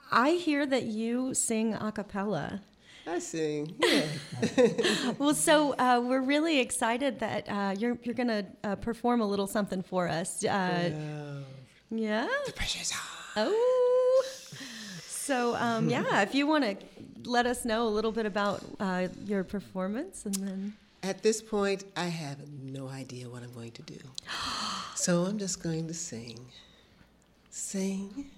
I hear that you sing a cappella. I sing, yeah. Well, so we're really excited that you're going to perform a little something for us. Yeah. The pressure's on. Oh. So yeah, if you want to let us know a little bit about your performance, and then. At this point, I have no idea what I'm going to do. So I'm just going to sing. Sing.